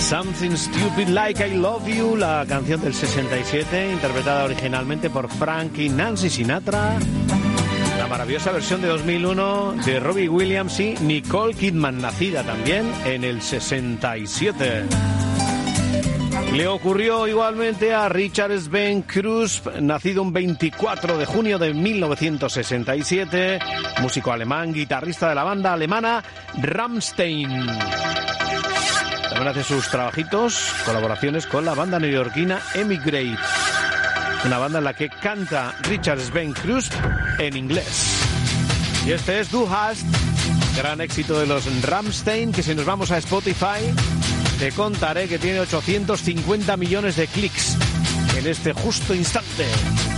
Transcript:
Something Stupid Like I Love You, la canción del 67, interpretada originalmente por Frank y Nancy Sinatra. La maravillosa versión de 2001 de Robbie Williams y Nicole Kidman, nacida también en el 67. Le ocurrió igualmente a Richard Sven Krusp, nacido un 24 de junio de 1967, músico alemán, guitarrista de la banda alemana Rammstein. También hace sus trabajitos, colaboraciones con la banda neoyorquina Emigrate, una banda en la que canta Richard Sven Krusp en inglés. Y este es Du Hast, gran éxito de los Rammstein, que si nos vamos a Spotify, te contaré que tiene 850 millones de clics en este justo instante.